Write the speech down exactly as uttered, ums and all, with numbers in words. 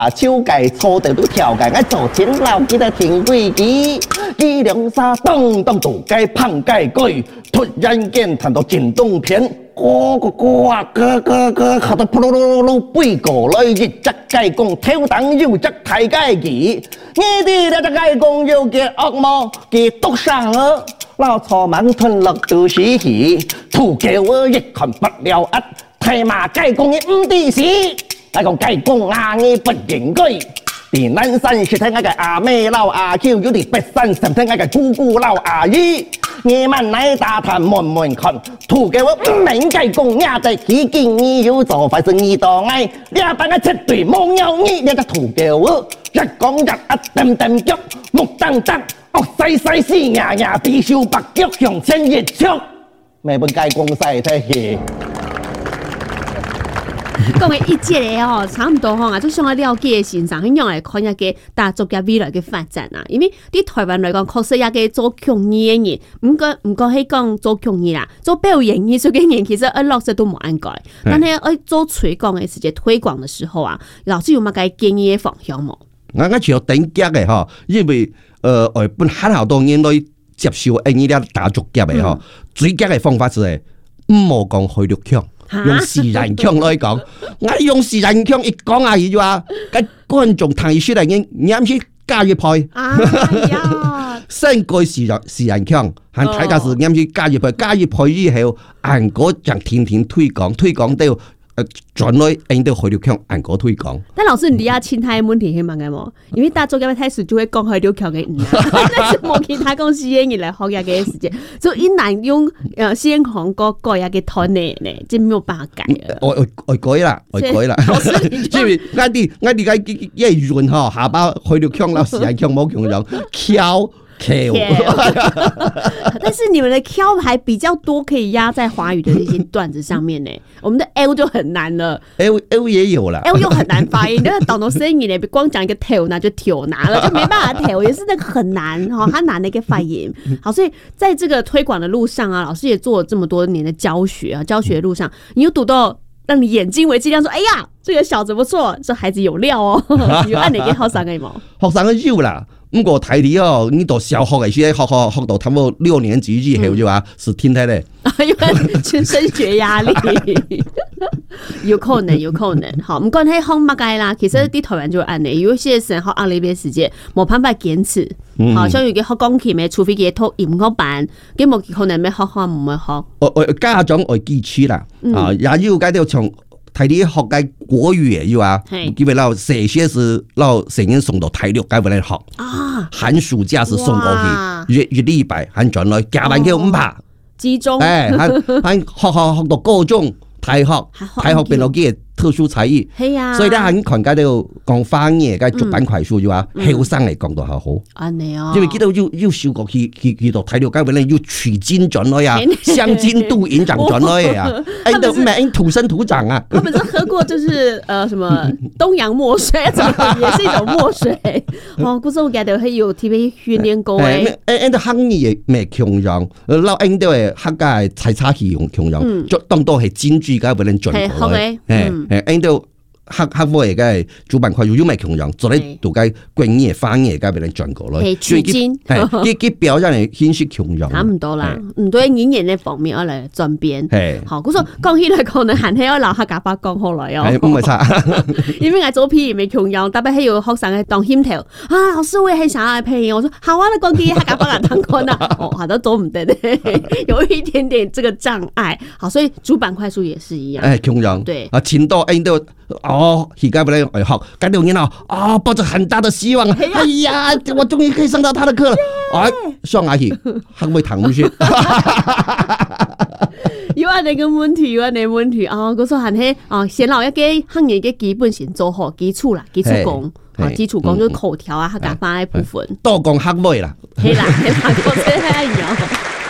啊，手介粗着都跳介，爱做天老记得停规矩，伊两沙咚咚做介胖介鬼，突然间谈到震动片，咕咕咕啊，咯咯咯，喊到噗噜噜噜，背过来日则介讲，跳动又则太介记，你哋咧则介讲又嘅恶魔嘅督上了，老错慢吞落肚屎气，土叫我一看不了一，太马介讲嘅唔啲事。I 講雞公亞嘅不應該，連南山是聽我嘅阿妹老阿舅，有啲北山甚聽我嘅姑姑老阿姨。夜晚嚟打探悶悶看，圖嘅我唔明雞公亞在起見你要做法是你當愛，你阿班嘅絕對冇有你，你就圖嘅我一講一一點點腳，木當當，惡西西斯牙牙，地小白腳向前一跳，咪本雞公細睇戲。 講嘅一節咧吼，差唔多吼啊，就想要了解欣賞，很用來看一個大作家未來嘅發展啊。因為喺台灣來講，確實一個做創意嘅人，唔過唔過係講做創意啦，做表演藝術嘅人，其實一落實都冇按改。但係喺做推廣嘅時節，推廣嘅時候啊，老師有乜嘅建議嘅方向冇？ 我我像頂夾嘅吼，因為呃誒本很好多人都接受演呢啲大作家嘅吼，最佳嘅方法就係唔好講虛力強。用自然腔來講，我用自然腔一講啊，就話個觀眾睇出嚟嘅，啱先加入去。哎呀，新句自然自然腔，係睇下是啱先加入去，加入去以後，硬嗰就天天推廣，推廣到誒轉來引到虛力腔，硬嗰推廣。 但老師你啲啊，心態問題係乜嘅冇？因為大作家開始就會講虛力腔嘅人，但是冇其他公司嘅人嚟學嘅時間，就一難用誒先行個個嘢嘅團呢，即係冇辦法改。 我我我改啦，我改啦。因為我啲我啲個一潤嗬，下巴虛力腔啦，自然腔冇強樣，翹。Q， 但是你們的 Q 還比較多，可以壓在華語的這些段子上面呢。我們的 L 就很難了 ，L L 也有了 ，L 又很難發音，那個導到聲音呢，光講一個頭那就頭拿了，就沒辦法頭，也是那個很難哈，它難的一個發音。好，所以在這個推廣的路上啊，老師也做了這麼多年的教學啊，教學的路上，你有讀到讓你眼睛為之亮，說，哎呀，這個小子不錯，這孩子有料哦，有按哪個學生嘅冇？ 學生嘅有啦。唔過睇你哦，你到小學嘅時，學學學到差唔多六年級以後就話是天台咧， 因為全升學壓力，有可能有可能。好，唔講係學乜嘅啦，其實啲台灣就按呢，有些人學阿里邊時間冇辦法堅持，好像有啲學鋼琴嘅，除非佢讀音樂班，佢冇可能咩學學唔會學。 我我家長愛基礎啦，啊，也要解到從。睇你學嘅國語嘅要啊，基本上小學是老成人送到大陸該回來學，啊，寒暑假是送過去，一一禮拜還轉來，加班叫唔怕， 集中， 誒，還還學學學到高中，大學，大學變到嘅特殊才藝，係啊，所以咧喺全家都講方言嘅逐版快速就話，後生嚟講到係好， 安尼哦， 因為見到要要小國去去去到大陸該回來要取經轉來啊，鄉間度演講轉來啊，誒都唔係土生土長啊， 他們是喝過就是呃什麼東洋墨水，也是一種墨水，哦，嗰時我記得係有特別訓練過誒， 誒誒啲行業咩強樣，老誒都係客家係踩差氣用強樣，就當到係京劇該回來轉過來，誒。誒，按照客客戶嚟嘅主辦快速又咪強樣，做咧度嘅國語方言嘅俾人轉過來， 所以佢係佢佢表現嚟顯示強樣， 差唔多啦。唔對語言呢方面我嚟轉變，好，嗰時講起來可能閒係我老客家話講好來哦， 唔係差， 因為我做片咪強樣，特別係有學生係當牽頭啊，老師我係想要配音，我說好啊，你講啲客家話嚟當講啦，哦，好都做唔得咧，有一點點這個障礙，好，所以主辦快速也是一樣， 誒強樣， 對啊，前多按到。哦，而家俾你嚟學，搞到然後啊，抱着很大的希望，哎呀，我終於可以上到他的課了，哎，上下去，可唔可以談唔先？ 有安尼個問題，有安尼問題啊！嗰時係喺啊，先攞一個行業嘅基本先做好基礎啦，基礎功啊，基礎功就是口條啊，客家話嘅部分， 多講客語啦， 係啦，係啦，嗰啲係一樣。